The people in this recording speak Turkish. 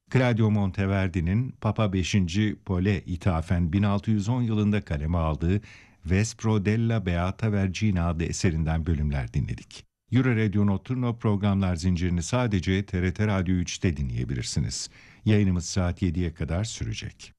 Claudio Monteverdi'nin Papa 5. Pole ithafen 1610 yılında kaleme aldığı Vespro della Beata Vergine adlı eserinden bölümler dinledik. Euro Radio Notturno programlar zincirini sadece TRT Radyo 3'te dinleyebilirsiniz. Yayınımız saat 7'ye kadar sürecek.